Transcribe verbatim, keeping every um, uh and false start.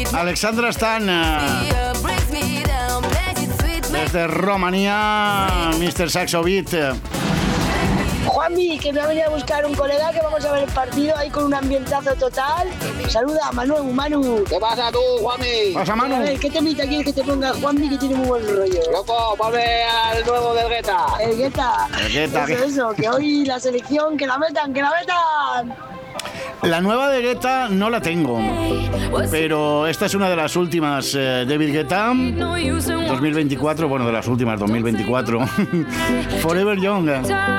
Alexandra Stan. Desde Rumanía, mister Saxo Beat. Juanmi, que me ha venido a buscar un colega que vamos a ver el partido ahí con un ambientazo total. Saluda a Manu, Manu. ¿Qué pasa tú, Juanmi? ¿Qué pasa, Manu? A ver, ¿qué temita quieres que te ponga Juanmi, que tiene muy buen rollo? Loco, ponme al nuevo del Guetta. El Guetta. El Guetta. Eso, eso, que hoy la selección, que la metan, que la metan. La nueva de Guetta no la tengo, pero esta es una de las últimas, eh, David Guetta, dos mil veinticuatro, bueno, de las últimas, dos mil veinticuatro. Forever Young.